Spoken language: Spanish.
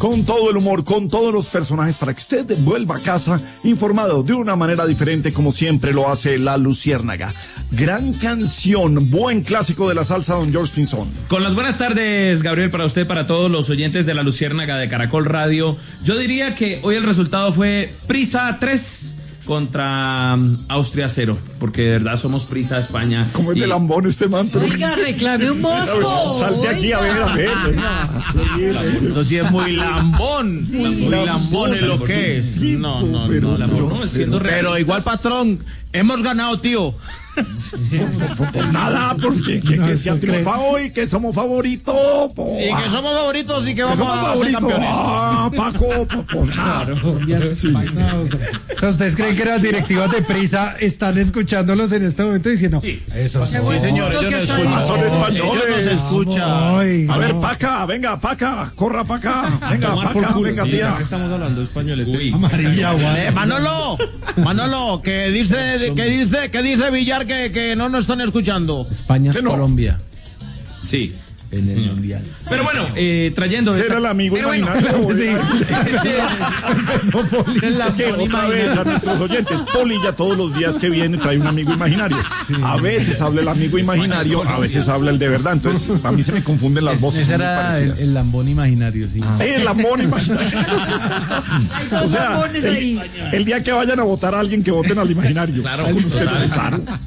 con todo el humor, con todos los personajes, para que usted vuelva a casa informado de una manera diferente, como siempre lo hace La Luciérnaga. Gran canción, buen clásico de la salsa, don George Pinzón. Con las buenas tardes, Gabriel, para usted, para todos los oyentes de La Luciérnaga de Caracol Radio. Yo diría que hoy el resultado fue Prisa 3 contra Austria 0, porque de verdad somos Prisa España. Como es de lambón este man. Oiga, reclame un bosco. Salte aquí a ver. Eso sí es muy lambón. Sí. Muy lambón es lo que es. No. Pero igual, patrón, hemos ganado, tío. Nada, porque que se triunfa hoy, que somos favoritos. Y que somos favoritos y que vamos a ser campeones. Paco, pues claro. O sea, ¿ustedes creen que las directivas de Prisa están escuchándolos en este momento diciendo eso? Sí, señores, yo no escucho. Son españoles. Ellos nos escuchan. A ver, Paca, venga, Paca, corra para acá. Venga, Paca, venga, tía. ¿Qué estamos hablando? Españoles. Amarilla, guau. Manolo, que dice Villar que no nos están escuchando. España es Colombia Sí. en el mundial. Pero bueno, trayendo Era el amigo imaginario. Es que otra vez a nuestros oyentes, Polilla todos los días que viene trae un amigo imaginario. A veces habla el amigo imaginario, a veces habla el de verdad. Entonces, a mí se me confunden las voces. Ese era el lambón imaginario, sí. El lambón imaginario. O sea, el día que vayan a votar a alguien, que voten al imaginario. Claro, Con usted, total. claro.